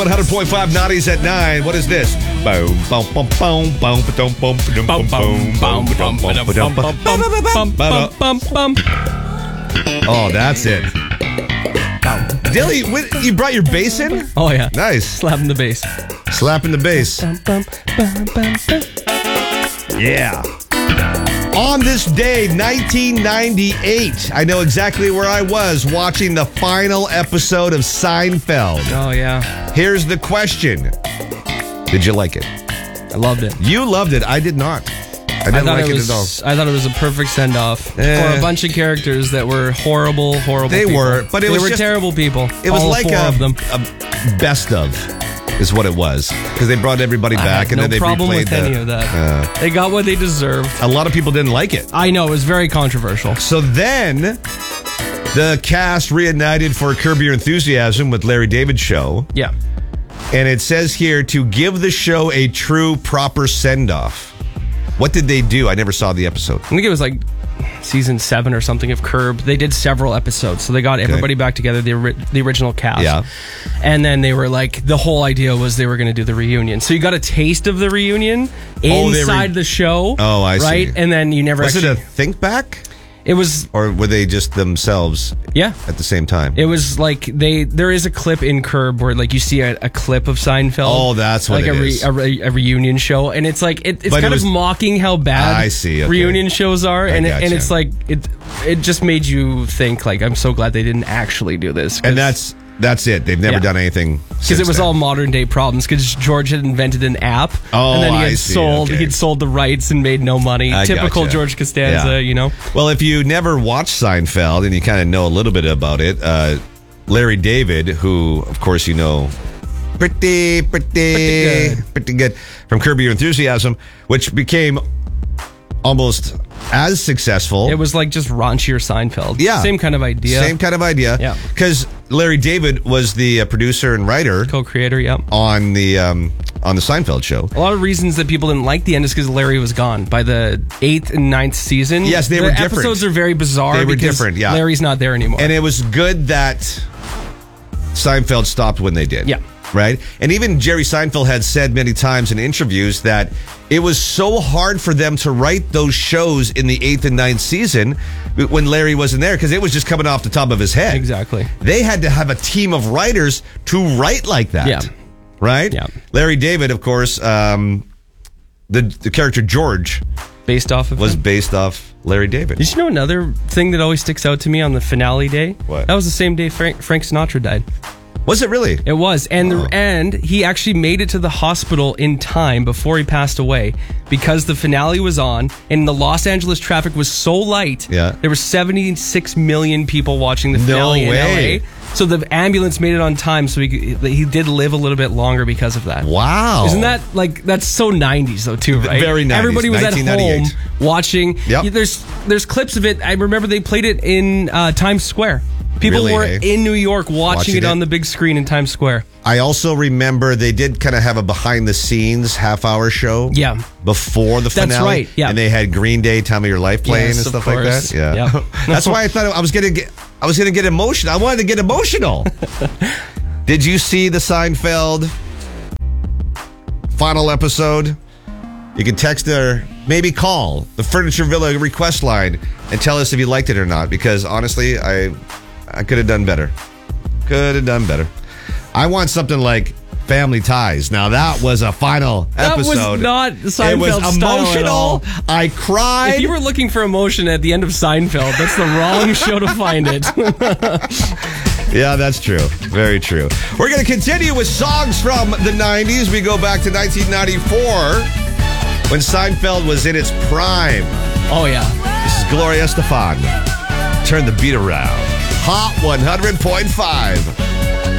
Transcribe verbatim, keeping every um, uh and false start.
one hundred point five Naughties at nine. What is this? Boom, boom, boom, boom, boom, boom, boom, boom, boom, boom, boom. Oh, that's it. Dilly, you brought your bass in? Oh, yeah. Nice. Slapping the bass. Slapping the bass. Yeah. On this day, nineteen ninety-eight, I know exactly where I was watching the final episode of Seinfeld. Oh, yeah. Here's the question. Did you like it? I loved it. You loved it. I did not. I didn't I like it, it, was, at all. I thought it was a perfect send-off Eh. for a bunch of characters that were horrible, horrible They people. were, but it they was were just- terrible people. It was all like four a, of them. a best of, is what it was. Because they brought everybody I back had and no then they problem replayed with the, any of that. Uh, They got what they deserved. a lot of people didn't like it. I know, it was very controversial. So then the cast reunited for Curb Your Enthusiasm with Larry David Show. Yeah. And it says here to give the show a true, proper send-off. What did they do? I never saw the episode. I think it was like season seven or something of Curb. They did several episodes. So they got everybody back together, the, ori- the original cast. Yeah. And then they were like, the whole idea was they were going to do the reunion. So you got a taste of the reunion Oh, they inside re- the show. Oh, I see. Right? And then you never Was actually... it a think back? It was... Or were they just themselves Yeah. at the same time? It was like they. There is a clip in Curb where like you see a, a clip of Seinfeld. Oh, that's what like it a, re, is. a, re, a reunion show, and it's like it, it's But it kind was- of mocking how bad I see, okay. reunion shows are, I and it, gotcha. and it's like it. It just made you think like I'm so glad they didn't actually do this, And that's that's it. They've never Yeah. done anything because it was all modern day problems. Because George had invented an app, Oh, and then he had I see, sold okay. he'd sold the rights and made no money. I Typical gotcha. George Costanza, Yeah. you know. Well, if you never watched Seinfeld and you kind of know a little bit about it, uh, Larry David, who, of course, you know, pretty, pretty, Pretty pretty good. good, from Curb Your Enthusiasm, which became almost as successful. It was like just raunchier Seinfeld. Yeah. Same kind of idea. Same kind of idea. Yeah. Because Larry David was the uh, producer and writer Co-creator, yeah. on the um, on the Seinfeld show. A lot of reasons that people didn't like the end is because Larry was gone by the eighth and ninth season. Yes, they the were different. episodes are very bizarre. They were because different, yeah. Larry's not there anymore. And it was good that Seinfeld stopped when they did. Yeah. Right? And even Jerry Seinfeld had said many times in interviews that it was so hard for them to write those shows in the eighth and ninth season when Larry wasn't there because it was just coming off the top of his head. Exactly. They had to have a team of writers to write like that. Yeah. Right? Yeah. Larry David, of course, um, the, the character George Based off of was him. based off Larry David. Did you know another thing that always sticks out to me on the finale day? What? That was the same day Frank, Frank Sinatra died. Was it really? It was. And, Oh. the, and he actually made it to the hospital in time before he passed away because the finale was on and the Los Angeles traffic was so light. Yeah. There were seventy-six million people watching the No finale in way. L A. So the ambulance made it on time, so he, he did live a little bit longer because of that. Wow. Isn't that like that's so nineties though too, right? Very nineties, Everybody was at nineteen home ninety-eight. watching. Yep. Yeah, There's there's clips of it. I remember they played it in uh, Times Square. People Really, were eh? in New York watching, Watching it, it? on the big screen in Times Square. I also remember they did kind of have a behind the scenes half hour show. Yeah. Before the finale. That's right, yeah. And they had Green Day, Time of Your Life playing Yes, and of stuff like course. that. Yeah. Yep. That's why I thought I was gonna get I was gonna get emotional. I wanted to get emotional. Did you see the Seinfeld final episode? You can text or maybe call the Furniture Villa request line and tell us if you liked it or not. Because honestly, I I could have done better. Could have done better. I want something like Family Ties. Now that was a final That was episode. not Seinfeld It was style at all. emotional. I cried. If you were looking for emotion at the end of Seinfeld, that's the wrong show to find it. Yeah, that's true. Very true. We're going to continue with songs from the nineties. We go back to nineteen ninety-four when Seinfeld was in its prime. Oh, yeah. This is Gloria Estefan. Turn the beat around. Hot one hundred point five.